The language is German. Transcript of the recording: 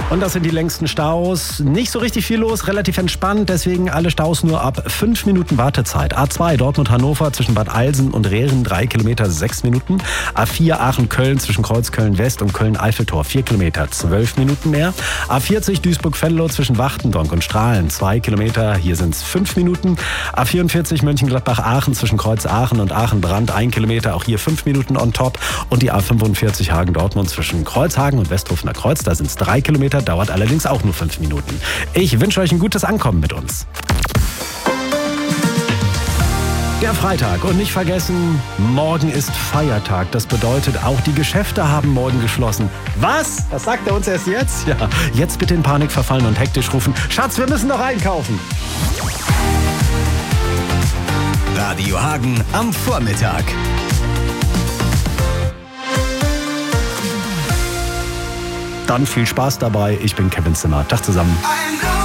Und das sind die längsten Staus. Nicht so richtig viel los, relativ entspannt. Deswegen alle Staus nur ab 5 Minuten Wartezeit. A2 Dortmund-Hannover zwischen Bad Eilsen und Rehren 3 Kilometer 6 Minuten. A4 Aachen-Köln zwischen Kreuzköln-West und Köln-Eiffeltor 4 Kilometer 12 Minuten mehr. A40 Duisburg-Venlo zwischen Wachtendonk und Strahlen 2 Kilometer. Hier sind es 5 Minuten. A44 Mönchengladbach-Aachen zwischen Kreuz-Aachen und Aachen-Brand 1 Kilometer. Auch hier 5 Minuten on top. Und die A45 Hagen-Dortmund zwischen Kreuzhagen und Westhofener Kreuz. Da sind es 3 Kilometer. Dauert allerdings auch nur 5 Minuten. Ich wünsche euch ein gutes Ankommen mit uns. Der Freitag und nicht vergessen, morgen ist Feiertag. Das bedeutet, auch die Geschäfte haben morgen geschlossen. Was? Das sagt er uns erst jetzt? Ja, jetzt bitte in Panik verfallen und hektisch rufen: Schatz, wir müssen noch einkaufen. Radio Hagen am Vormittag. Dann viel Spaß dabei. Ich bin Kevin Zimmer. Tag zusammen.